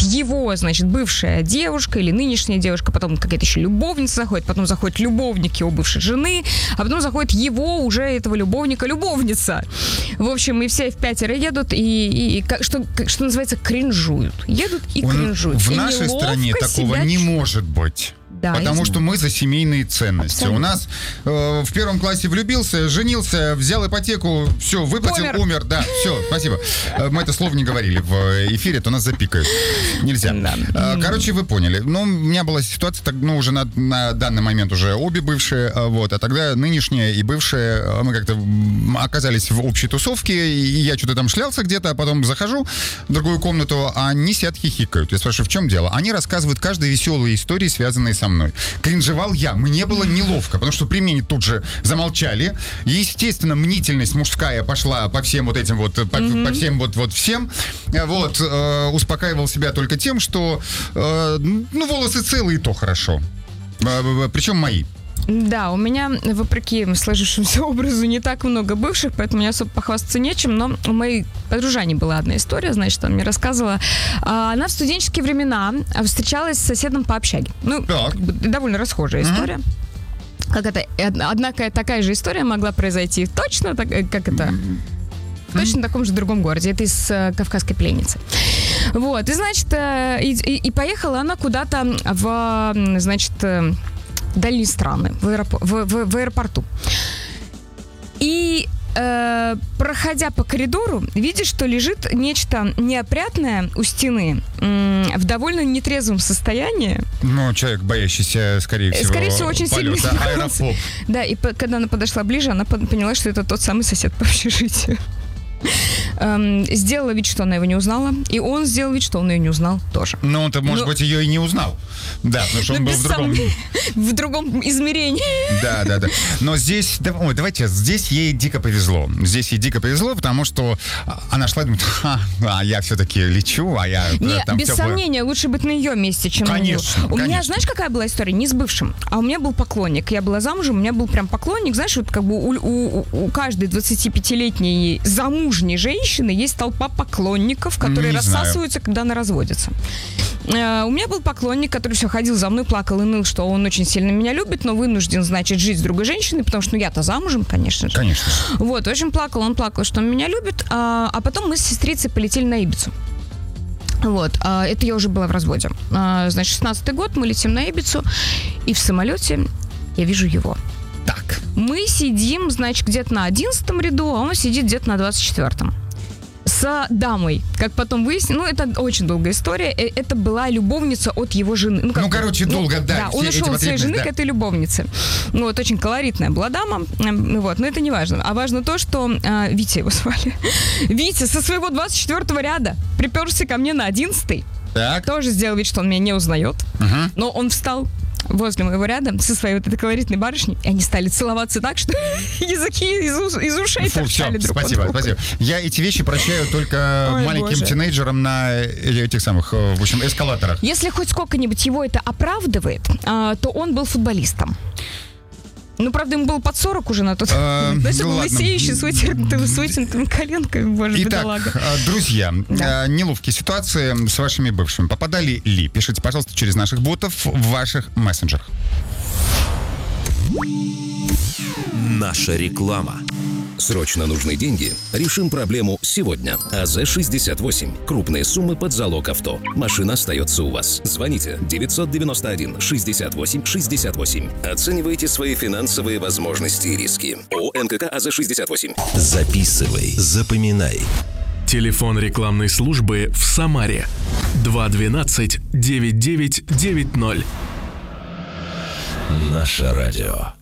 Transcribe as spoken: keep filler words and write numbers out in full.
его, значит, бывшая девушка или нынешняя девушка, потом какая-то еще любовница заходит, потом заходит любовник его бывшей жены, а потом заходит его, уже этого любовника, любовница. В общем, и все в пятеро едут, и, и, и как, что, как, что называется, кринжуют. Едут и Он, кринжуют. в и нашей стране такого не чувствуют. может быть. Да, потому что мы за семейные ценности. Абсолютно. У нас э, в первом классе влюбился, женился, взял ипотеку, все, выплатил, умер. умер. Да, все, спасибо. Э, мы это слово не говорили в эфире, то нас запикают. Нельзя. Да. Э, короче, вы поняли. Ну, у меня была ситуация, так, ну, уже на, на данный момент уже обе бывшие, э, вот, а тогда нынешняя и бывшая, э, мы как-то оказались в общей тусовке, и я что-то там шлялся где-то, а потом захожу в другую комнату, а они сидят хихикают. Я спрашиваю, в чем дело? Они рассказывают каждой веселые истории, связанные со мной. Кринжевал я. Мне было неловко, потому что при мне тут же замолчали. Естественно, мнительность мужская пошла по всем вот этим вот, по, mm-hmm. по всем вот, вот всем. Вот, э, успокаивал себя только тем, что э, ну, волосы целые, и то хорошо. Э, причем мои. Да, у меня, вопреки сложившемуся образу, не так много бывших, поэтому мне особо похвастаться нечем, но у моей подружани была одна история, значит, она мне рассказывала. Она в студенческие времена встречалась с соседом по общаге. Ну, как бы, довольно расхожая история. Mm-hmm. Как это, однако такая же история могла произойти точно, так, как это... В точно таком же другом городе. Это из э, «Кавказской пленницы». Вот, и, значит, э, и, и, и поехала она куда-то в, значит... Э, дальние страны, в, аэропо- в, в, в аэропорту. И, э, проходя по коридору, видишь, что лежит нечто неопрятное у стены м- в довольно нетрезвом состоянии. Ну, человек, боящийся, скорее всего, Скорее всего, очень сильно полета, аэрофоб. Да, и по- когда она подошла ближе, она по- поняла, что это тот самый сосед по общежитию. Эм, сделала вид, что она его не узнала, и он сделал вид, что он ее не узнал тоже. Ну, он-то, может Но... быть, ее и не узнал. Да, потому что он ну, был в другом... сомнений, в другом измерении. Да, да, да. Но здесь, да, ой, давайте, здесь ей дико повезло. Здесь ей дико повезло, потому что она шла и думает, ха, а я все-таки лечу, а я... Не, там без теплое... сомнения, лучше быть на ее месте, чем конечно, на него. У конечно. меня, знаешь, какая была история? Не с бывшим, а у меня был поклонник. Я была замужем, у меня был прям поклонник. Знаешь, вот как бы у, у, у каждой двадцатипятилетней замужней женщины есть толпа поклонников, которые не рассасываются, знаю. когда она разводится. Uh, у меня был поклонник, который все ходил за мной, плакал и ныл, что он очень сильно меня любит, но вынужден, значит, жить с другой женщиной, потому что, ну, я-то замужем, конечно же. Конечно. Вот, в общем, плакал, он плакал, что он меня любит, а, а потом мы с сестрицей полетели на Ибицу. Вот, а, это я уже была в разводе. А, значит, шестнадцатый год, мы летим на Ибицу, и в самолете я вижу его. Так. Мы сидим, значит, где-то на одиннадцатом ряду, а он сидит где-то на двадцать четвёртом. С дамой, как потом выяснилось, ну, это очень долгая история, это была любовница от его жены. Ну, как, ну короче, ну, долго, да. Да, он ушел от своей жены да. к этой любовнице. Ну, вот, очень колоритная была дама, вот, но это не важно. А важно то, что а, Витя его звали. Витя со своего двадцать четвёртого ряда приперся ко мне на одиннадцатый. Так. Тоже сделал вид, что он меня не узнает, угу. но он встал возле моего ряда со своей вот этой колоритной барышней, и они стали целоваться так, что языки из, уш- из ушей Фу, торчали все, друг спасибо, от друга. спасибо. Я эти вещи прощаю только Ой, маленьким Боже. тинейджерам на этих самых, в общем, эскалаторах. Если хоть сколько-нибудь его это оправдывает, а, то он был футболистом. Ну, правда, ему было под сорок уже на тот момент. Знаешь, он был лысеющий, с вытянутыми коленками, боже, бедолага. Итак, друзья, да. неловкие ситуации с вашими бывшими попадали ли? Пишите, пожалуйста, через наших ботов в ваших мессенджерах. Наша реклама. Срочно нужны деньги? Решим проблему сегодня. АЗ шестьдесят восемь. Крупные суммы под залог авто. Машина остается у вас. Звоните девятьсот девяносто один шестьдесят восемь шестьдесят восемь. Оценивайте свои финансовые возможности и риски. ООО НКК АЗ шестьдесят восемь. Записывай, запоминай. Телефон рекламной службы в Самаре. два двенадцать девять девять девять ноль. Наше радио.